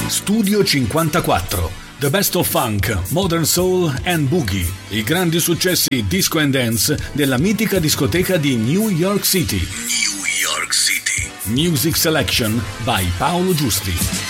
Studio 54. The Best of Funk, Modern Soul and Boogie. I grandi successi disco and dance della mitica discoteca di New York City. New York City. Music Selection by Paolo Giusti.